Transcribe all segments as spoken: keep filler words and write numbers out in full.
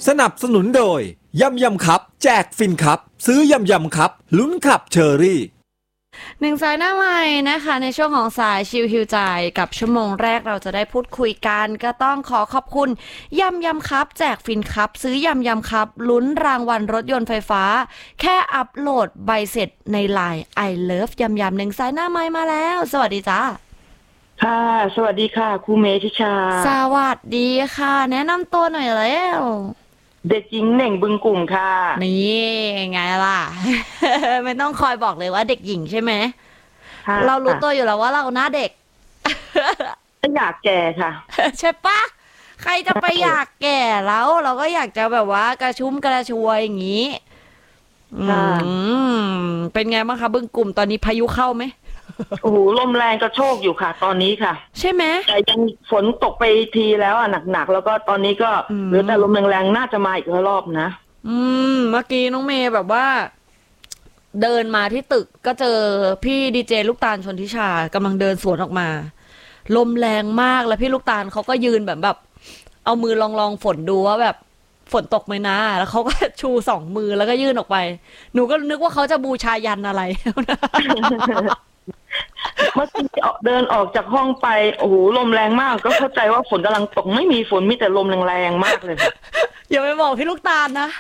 สนับสนุนโดยยำยำครับแจกฟินครับซื้อยำยำครับลุ้นขับเชอรี่หนึ่งสายหน้าใหม่นะคะในช่วงของสายชิลฮิวใจกับชั่วโมงแรกเราจะได้พูดคุยกันก็ต้องขอขอบคุณยำยำครับแจกฟินครับซื้อยำยำครับลุ้นรางวัลรถยนต์ไฟฟ้าแค่อัปโหลดใบเสร็จใน ไลน์ I love ยำยำหนึ่งสายหน้าใหม่มาแล้วสวัสดีจ้าค่ะสวัสดีค่ะครูเมธิชาสวัสดีค่ะแนะนำตัวหน่อยแล้วเด็กหญิงเหน่งบึงกลุ่มค่ะนี่ไงล่ะ ไม่ต้องคอยบอกเลยว่าเด็กหญิงใช่ไหมเรารู้ตัวอยู่แล้วว่าเราหน้าเด็กไม่อยากแก่ค่ะใช่ปะใครจะไปอยากแก่แล้วเราก็อยากจะแบบว่ากระชุ่มกระชวยอย่างนี้อืมเป็นไงบ้างคะบึงกลุ่มตอนนี้พายุเข้าไหมโอ้โหลมแรงกระโชกอยู่ค่ะตอนนี้ค่ะใช่ไหมแต่ยังฝนตกไปทีแล้วอ่ะหนักๆแล้วก็ตอนนี้ก็เหลือแต่ลมแรงๆน่าจะมาอีกรอบนะอืมเมื่อกี้น้องเมย์แบบว่าเดินมาที่ตึกก็เจอพี่ดีเจลูกตาลชนทิชากำลังเดินสวนออกมาลมแรงมากแล้วพี่ลูกตาลเขาก็ยืนแบบแบบเอามือลองลองฝนดูว่าแบบฝนตกไหมนะแล้วเขาก็ชูสองมือแล้วก็ยื่นออกไปหนูก็นึกว่าเขาจะบูชายันอะไรเมื่อกี้เดินออกจากห้องไปโอ้โหลมแรงมากก็เข้าใจว่าฝนกำลังตกไม่มีฝนมีแต่ลมแรงๆมากเลยอย่าไปบอกพี่ลูกตาลนะ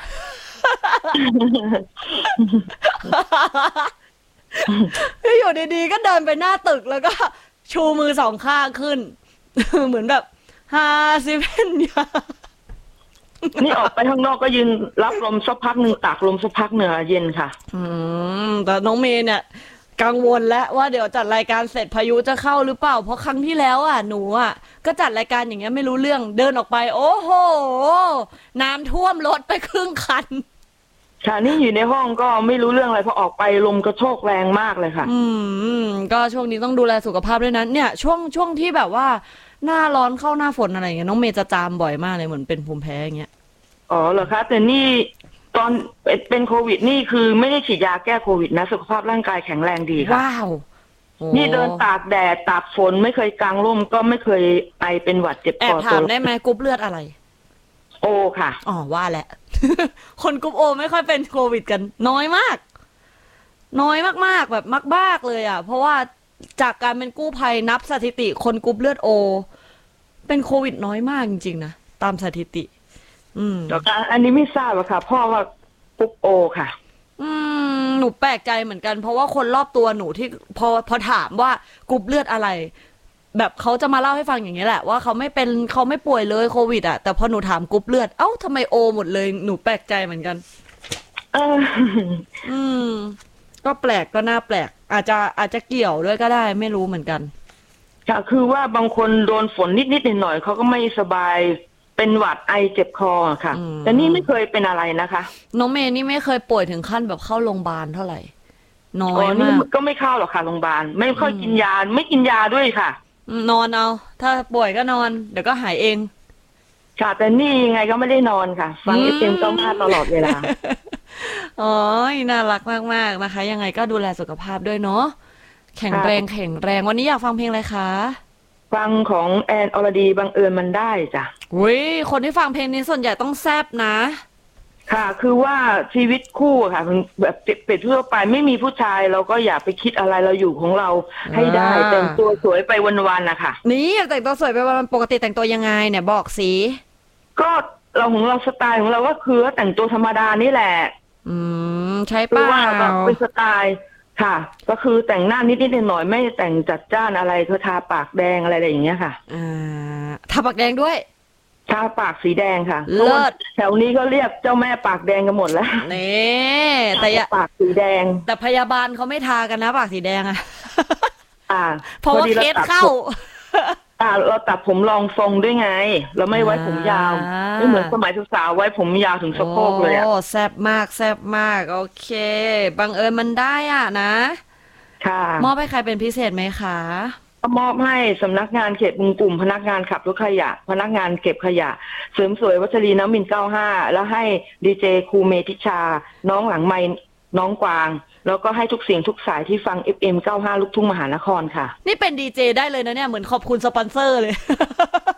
อยู่ดีๆก็เดินไปหน้าตึกแล้วก็ชูมือสองข้างขึ้นเหมือนแบบฮาซิเว่นยานี่ออกไปข้างนอกก็ยืนรับลมสักพักหนึ่งตากลมสักพักเหนือเย็นค่ะอืมแต่น้องเมย์เนี่ยกังวลแล้วว่าเดี๋ยวจัดรายการเสร็จพายุจะเข้าหรือเปล่าเพราะครั้งที่แล้วอ่ะหนูอ่ะก็จัดรายการอย่างเงี้ยไม่รู้เรื่องเดินออกไปโอ้โหน้ำท่วมรถไปครึ่งคันค่ะนี่อยู่ในห้องก็ไม่รู้เรื่องอะไรพอออกไปลมกระโชกแรงมากเลยค่ะอืมก็ช่วงนี้ต้องดูแลสุขภาพด้วยนะเนี่ยช่วงช่วงที่แบบว่าหน้าร้อนเข้าหน้าฝนอะไรอย่างเงี้ยน้องเมย์จะจามบ่อยมากเลยเหมือนเป็นภูมิแพ้อย่างเงี้ยอ๋อเหรอคะแต่นี่ตอนเป็นโควิดนี่คือไม่ได้ฉีดยาแก้โควิดนะสุขภาพร่างกายแข็งแรงดีค่ะว้าวนี่เดินตากแดดตากฝนไม่เคยกางร่มก็ไม่เคยไอเป็นหวัดเจ็บคอแอบถามได้ไหมกรุ๊ปเลือดอะไรโอค่ะอ๋อว่าแหละ คนกรุ๊ปโอไม่ค่อยเป็นโควิดกันน้อยมากน้อยมากๆแบบมากๆเลยอ่ะเพราะว่าจากการเป็นกู้ภัยนับสถิติคนกรุ๊ปเลือดโอเป็นโควิดน้อยมากจริงๆนะตามสถิติอืมแต่อันนี้ไม่ทราบอะค่ะพ่อว่ากรุ๊ปโอค่ะอืมหนูแปลกใจเหมือนกันเพราะว่าคนรอบตัวหนูที่พอพอถามว่ากรุ๊ปเลือดอะไรแบบเขาจะมาเล่าให้ฟังอย่างนี้แหละว่าเขาไม่เป็นเขาไม่ป่วยเลยโควิดอ่ะแต่พอหนูถามกรุ๊ปเลือดเอ้าทำไมโอหมดเลยหนูแปลกใจเหมือนกันเอออืมก็แปลกก็น่าแปลกอาจจะอาจจะเกี่ยวด้วยก็ได้ไม่รู้เหมือนกันค่ะคือว่าบางคนโดนฝนนิดๆหน่อยๆเขาก็ไม่สบายเป็นหวัดไอเจ็บคอค่ะแต่นี่ไม่เคยเป็นอะไรนะคะน้องเมย์นี่ไม่เคยป่วยถึงขั้นแบบเข้าโรงพยาบาลเท่าไหร่น้อยมากก็ไม่เข้าหรอกค่ะโรงพยาบาลไม่ค่อยกินยาไม่กินยาด้วยค่ะนอนเอาถ้าป่วยก็นอนเดี๋ยวก็หายเองค่ะแต่นี่ยังไงก็ไม่ได้นอนค่ะฟังเอฟเอ็มต้องพาตลอดเวลาอ๋อน่ารักมากๆนะคะยังไงก็ดูแลสุขภาพด้วยเนาะแข็งแรงแข็งแรงวันนี้อยากฟังเพลงอะไรคะฟังของแอนอรดีบังเอิญมันได้จ้ะอุ้ยคนที่ฟังเพลงนี้ส่วนใหญ่ต้องแซ่บนะค่ะคือว่าชีวิตคู่ค่ะแบบเป็ดทั่วไปไม่มีผู้ชายเราก็อย่าไปคิดอะไรเราอยู่ของเราให้ได้แต่งตัวสวยไปวันๆนะคะนี่แต่งตัวสวยไปวันปกติแต่งตัวยังไงเนี่ยบอกสิก็เราของเราสไตล์ของเราก็คือแต่งตัวธรรมดานี่แหละอืมใช่ป่ะว่าแบบเป็นสไตล์ค่ะก็คือแต่งหน้านิดๆหน่อยๆไม่แต่งจัดจ้านอะไรคือทาปากแดงอะไรอย่างเงี้ยค่ะอ่าทาปากแดงด้วยทาปากสีแดงค่ะเลิศแถวนี้ก็เรียกเจ้าแม่ปากแดงกันหมดแล้วนี่แต่ปากสีแดงแต่พยาบาลเขาไม่ทากันนะปากสีแดงอะอ่าเพราะว่าเคสเข้าอ่าเราตัดผมรองทรงด้วยไงเราไม่ไว้ผมยาวไม่เหมือนสมัยสาวๆไว้ผมยาวถึงสะโพกเลยอ่ะโอ้แซ่บมากแซ่บมากโอเคบังเอิญมันได้อ่ะนะค่ะมอบให้ใครเป็นพิเศษไหมคะมอบให้สำนักงานเขตบึงกลุ่มพนักงานขับรถขยะพนักงานเก็บขยะเสริมสวยวัชรีน้ำมินเก้าห้าแล้วให้ดีเจครูเมธิชาน้องหลังไมค์น้องกวางแล้วก็ให้ทุกเสียงทุกสายที่ฟัง เอฟ เอ็ม เก้าห้า ลูกทุ่งมหานครค่ะนี่เป็นดีเจได้เลยนะเนี่ยเหมือนขอบคุณสปอนเซอร์เลย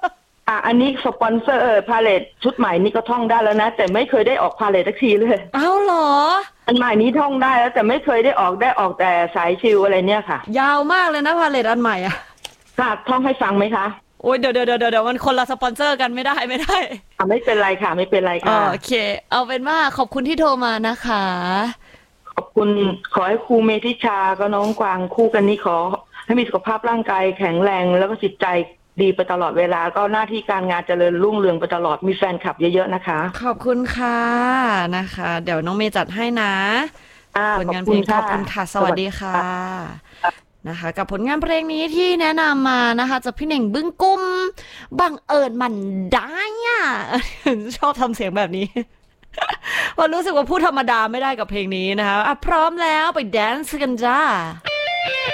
อ่ะอันนี้สปอนเซอร์พาเลทชุดใหม่นี่ก็ท่องได้แล้วนะแต่ไม่เคยได้ออกพาเลทสักทีเลยอ้าวเหรออันใหม่นี้ท่องได้แล้วแต่ไม่เคยได้ออกได้ออกแต่สายชิวอะไรเนี่ยค่ะยาวมากเลยนะพาเลทอันใหม่อ่ะค่ะท่องให้ฟังไหมคะโอ้ยเดี๋ยวเดี๋ยวเดี๋ยวเดี๋ยวมันคนละสปอนเซอร์กันไม่ได้ไม่ได้อ่ะไม่เป็นไรค่ะไม่เป็นไรค่ะโอเคเอาเป็นว่าขอบคุณที่โทรมานะคะขอบคุณขอให้ครูเมธิชาก็น้องกวางคู่กันนี้ขอให้มีสุขภาพร่างกายแข็งแรงแล้วก็จิตใจดีไปตลอดเวลาก็หน้าที่การงานเจริญรุ่งเรืองไปตลอดมีแฟนคลับเยอะๆนะคะขอบคุณค่ะนะคะเดี๋ยวน้องเมย์จัดให้นะผลงานเพลงขอบคุณค่ะสวัสดีค่ะนะคะกับผลงานเพลงนี้ที่แนะนำมานะคะจากพี่เน่งบึ้งกุ้มบังเอิญมันได้อ่ะชอบทำเสียงแบบนี้เพราะรู้สึกว่าพูดธรรมดาไม่ได้กับเพลงนี้นะคะอ่ะพร้อมแล้วไปแดนซ์กันจ้า